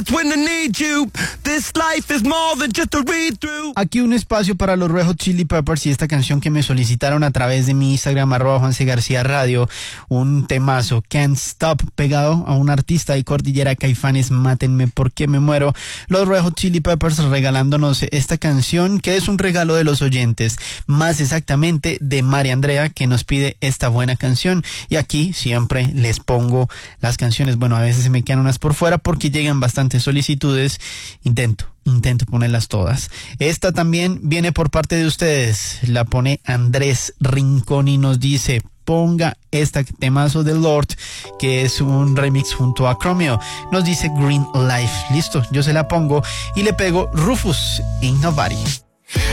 moments when I need you. This life is more than just a read through. Aquí un espacio para los Red Hot Chili Peppers y esta canción que me solicitaron a través de mi Instagram, @JuanCGarciaRadio, un temazo, Can't Stop, pegado a un artista de Cordillera Caifanes, mátenme porque me muero. Los Red Hot Chili Peppers regalándonos esta canción, que es un regalo de los oyentes, más exactamente de María Andrea, que nos pide esta buena canción. Y aquí siempre les pongo las canciones, bueno, a veces se me quedan unas por fuera porque llegan bastantes solicitudes, intento ponerlas todas. Esta también viene por parte de ustedes, la pone Andrés Rincón y nos dice: ponga esta temazo de Lord, que es un remix junto a Chromeo. Nos dice Green Life. Listo, yo se la pongo y le pego Rufus, Ain't Nobody.